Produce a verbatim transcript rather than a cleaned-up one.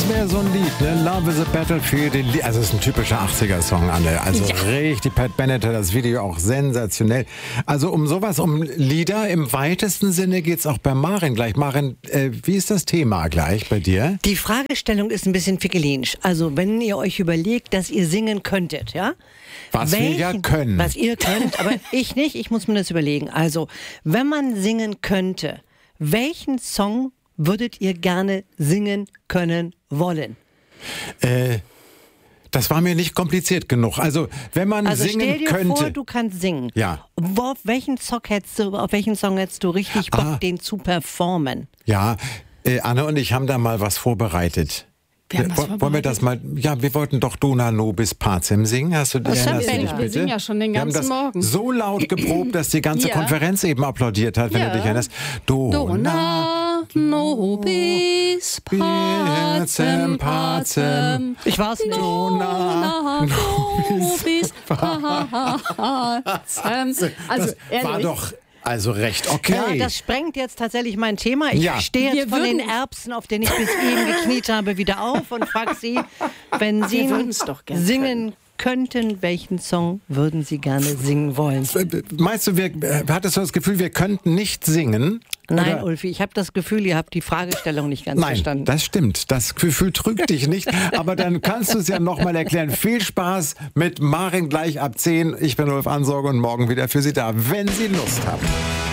wäre so ein Lied, ne? Love is a Battlefield. Also es ist ein typischer achtziger-Song, Anne. Also ja. richtig, Pat Bennett hat das Video auch sensationell. Also um sowas, um Lieder im weitesten Sinne geht es auch bei Maren gleich. Maren, äh, wie ist das Thema gleich bei dir? Die Fragestellung ist ein bisschen fickelinisch. Also wenn ihr euch überlegt, dass ihr singen könntet, ja? Was Welchen, wir ja können. Was ihr könnt, aber ich nicht, ich muss mir das überlegen. Also, wenn man singen könnte, welchen Song würdet ihr gerne singen können wollen? Äh, das war mir nicht kompliziert genug. Also, wenn man also singen stell dir könnte... vor, du kannst singen. Ja. Wo, auf, welchen Song hättest du, auf welchen Song hättest du richtig Bock, ah. den zu performen? Ja, äh, Anne und ich haben da mal was vorbereitet. Wir haben wir, was vorbereitet. Wollen wir das mal... Ja, wir wollten doch Dona Nobis Pacem singen. Hast du, Das erinnerst wir du dich nicht. bitte? Wir singen ja schon den ganzen wir haben das Morgen. so laut geprobt, dass die ganze Ja. Konferenz eben applaudiert hat, wenn Ja. du dich erinnerst. Dona, Dona nobis pacem pacem. Ich war's nicht. Dona nobis pacem. Also, das ehrlich. war doch also recht okay. Ja, das sprengt jetzt tatsächlich mein Thema. Ich Ja. stehe jetzt Wir von den würden- Erbsen, auf denen ich bis eben gekniet habe, wieder auf und frage Sie, wenn Sie würden's doch gern singen könnten, welchen Song würden Sie gerne singen wollen? Meinst du, wir, hattest du das Gefühl, wir könnten nicht singen? Nein, Oder? Ulfi, ich habe das Gefühl, ihr habt die Fragestellung nicht ganz Nein, verstanden. das stimmt. Das Gefühl trügt dich nicht. Aber dann kannst du es ja nochmal erklären. Viel Spaß mit Maren gleich ab zehn. Ich bin Ulf Ansorge und morgen wieder für Sie da, wenn Sie Lust haben.